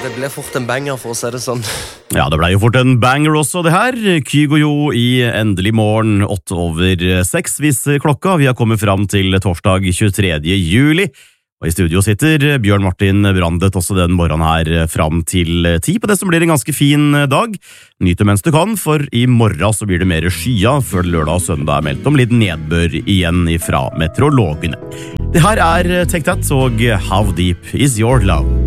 Det ble fort en banger, for å si det sånn. Ja, det ble jo fort en banger også, det her. Kygo i Endelig morgen, 8:06 viser klokka. Vi har kommet fram til torsdag 23. juli. Og i studio sitter Bjørn Martin Brandet også den morgenen her fram til 10 på det som blir en ganske fin dag. Nyt det mens du kan, for i morgen så blir det mer skya før lørdag og søndag er meldt om litt nedbør igjen fra meteorologene. Det her er Take That og How Deep Is Your Love?